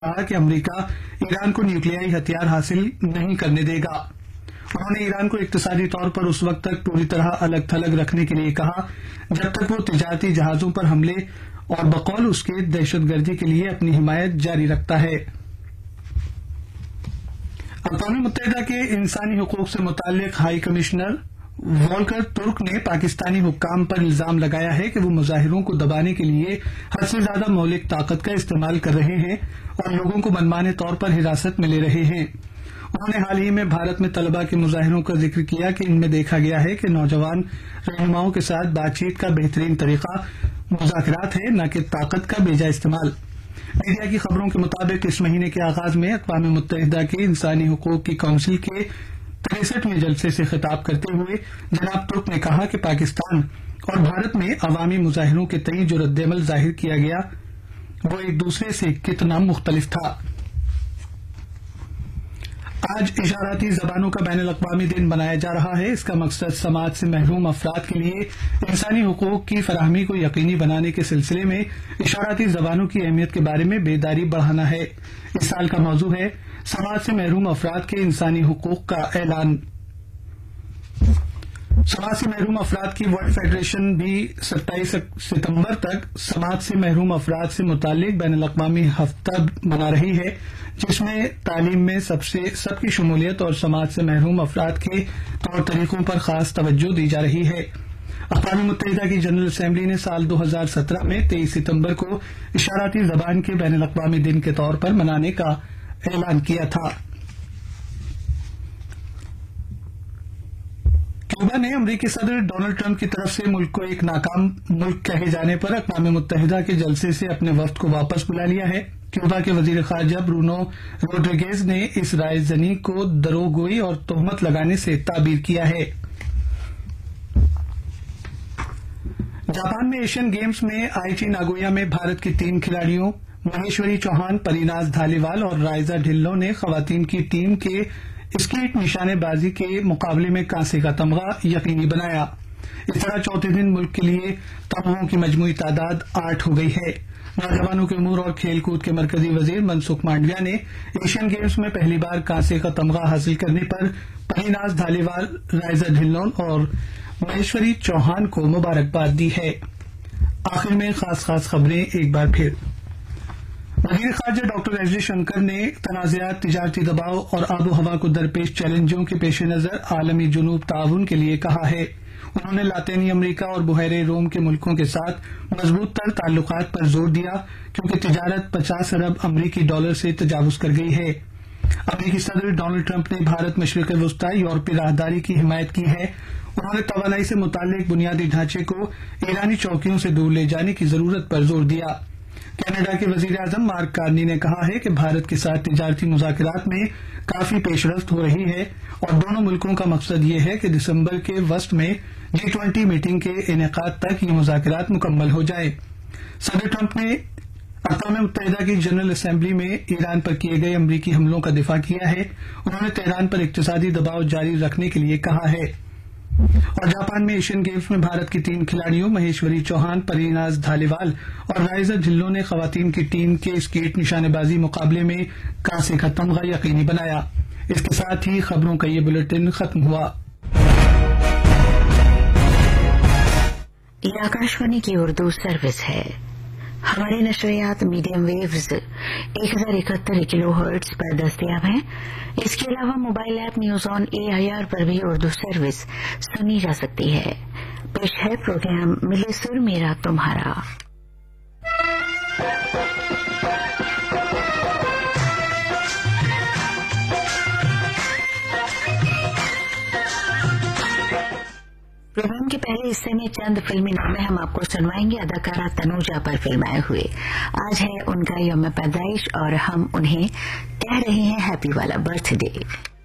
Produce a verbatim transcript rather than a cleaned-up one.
کہا کہ امریکہ ایران کو نیوکلیائی ہتھیار حاصل نہیں کرنے دے گا۔ انہوں نے ایران کو اقتصادی طور پر اس وقت تک پوری طرح الگ تھلگ رکھنے کے لیے کہا جب تک وہ تجارتی جہازوں پر حملے اور بقول اس کے دہشت گردی کے لیے اپنی حمایت جاری رکھتا ہے۔ اقوام متحدہ کے انسانی حقوق سے متعلق ہائی کمشنر وولکر ترک نے پاکستانی حکام پر الزام لگایا ہے کہ وہ مظاہروں کو دبانے کے لیے حد سے زیادہ مولک طاقت کا استعمال کر رہے ہیں اور لوگوں کو منمانے طور پر حراست میں لے رہے ہیں۔ انہوں نے حال ہی میں بھارت میں طلبہ کے مظاہروں کا ذکر کیا کہ ان میں دیکھا گیا ہے کہ نوجوان رہنماؤں کے ساتھ بات چیت کا بہترین طریقہ مذاکرات ہے، نہ کہ طاقت کا بیجا استعمال۔ میڈیا کی خبروں کے مطابق اس مہینے کے آغاز میں اقوام متحدہ کے انسانی حقوق کی کونسل کے تریسٹھویں جلسے سے خطاب کرتے ہوئے جناب ترک نے کہا کہ پاکستان اور بھارت میں عوامی مظاہروں کے تئیں جو رد عمل ظاہر کیا گیا وہ ایک دوسرے سے کتنا مختلف تھا۔ آج اشاراتی زبانوں کا بین الاقوامی دن منایا جا رہا ہے۔ اس کا مقصد سماج سے محروم افراد کے لیے انسانی حقوق کی فراہمی کو یقینی بنانے کے سلسلے میں اشاراتی زبانوں کی اہمیت کے بارے میں بیداری بڑھانا ہے۔ اس سال کا موضوع ہے سماج سے محروم افراد کے انسانی حقوق کا اعلان۔ سماج سے محروم افراد کی ورلڈ فیڈریشن بھی ستائیس ستمبر تک سماج سے محروم افراد سے متعلق بین الاقوامی ہفتہ منا رہی ہے، جس میں تعلیم میں سب سے سب کی شمولیت اور سماج سے محروم افراد کے طور طریقوں پر خاص توجہ دی جا رہی ہے۔ اقوام متحدہ کی جنرل اسمبلی نے سال دو ہزار سترہ میں تیئیس ستمبر کو اشاراتی زبان کے بین الاقوامی دن کے طور پر منانے کا اعلان کیا تھا۔ کیوبا نے امریکی صدر ڈونلڈ ٹرمپ کی طرف سے ملک کو ایک ناکام ملک کہے جانے پر اقوام متحدہ کے جلسے سے اپنے وفد کو واپس بلا لیا ہے۔ کیوبا کے وزیر خارجہ برونو روڈریگیز نے اس رائے زنی کو دروگوئی اور تہمت لگانے سے تعبیر کیا ہے۔ جاپان میں ایشین گیمز میں آئیچی ناگویا میں بھارت کی تین کھلاڑیوں مہیشوری چوہان، پریناز دھالیوال اور رائزہ ڈھلو نے خواتین کی ٹیم کے اسکیٹ نشانے بازی کے مقابلے میں کانسے کا تمغہ یقینی بنایا۔ اس طرح چوتھے دن ملک کے لیے تمغوں کی مجموعی تعداد آٹھ ہو گئی ہے۔ نوجوانوں کے امور اور کھیل کود کے مرکزی وزیر منسکھ مانڈویا نے ایشین گیمز میں پہلی بار کانسے کا تمغہ حاصل کرنے پر پریناز دھالیوال، رائزہ ڈھلون اور مہیشوری چوہان کو مبارکباد دی ہے۔ آخر میں خاص خاص خبریں ایک بار پھر۔ وزیر خارجہ ڈاکٹر ایس جے شنکر نے تنازعات، تجارتی دباؤ اور آب و ہوا کو درپیش چیلنجوں کے پیش نظر عالمی جنوب تعاون کے لیے کہا ہے۔ انہوں نے لاطینی امریکہ اور بحیرہ روم کے ملکوں کے ساتھ مضبوط تر تعلقات پر زور دیا کیونکہ تجارت پچاس ارب امریکی ڈالر سے تجاوز کر گئی ہے۔ امریکی صدر ڈونلڈ ٹرمپ نے بھارت مشرق وسطی یورپی راہداری کی حمایت کی ہے۔ انہوں نے توانائی سے متعلق بنیادی ڈھانچے کو ایرانی چوکیوں سے دور لے جانے کی ضرورت پر زور دیا۔ کینیڈا کے وزیر اعظم مارک کارنی نے کہا ہے کہ بھارت کے ساتھ تجارتی مذاکرات میں کافی پیش رفت ہو رہی ہے اور دونوں ملکوں کا مقصد یہ ہے کہ دسمبر کے وسط میں جی ٹوئنٹی میٹنگ کے انعقاد تک یہ مذاکرات مکمل ہو جائیں۔ صدر ٹرمپ نے اقوام متحدہ کی جنرل اسمبلی میں ایران پر کیے گئے امریکی حملوں کا دفاع کیا ہے۔ انہوں نے تہران پر اقتصادی دباؤ جاری رکھنے کے لیے کہا ہے۔ اور جاپان میں ایشین گیمز میں بھارت کی تین کھلاڑیوں مہیشوری چوہان، پریناز دھالیوال اور رائزہ ڈھلو نے خواتین کی ٹیم کے اسکیٹ نشانے بازی مقابلے میں کانسے کا تمغہ یقینی بنایا۔ اس کے ساتھ ہی خبروں کا یہ بلیٹن ختم ہوا۔ یہ آکاشوانی کی اردو سروس ہے۔ ہماری نشریات میڈیم ویوز ایک ہزار اکہتر کلو ہرٹز پر دستیاب ہیں۔ اس کے علاوہ mobile app news on a I R پر بھی اردو سروس سنی جا سکتی ہے۔ پیش ہے پروگرام ملے سر میرا تمہارا۔ پروگرام کے پہلے حصے میں چند فلمی نامے ہم آپ کو سنوائیں گے اداکارہ تنوجا پر فلمائے ہوئے۔ آج ہے ان کا یوم پیدائش اور ہم انہیں کہہ رہے ہیں ہیپی والا برتھ ڈے۔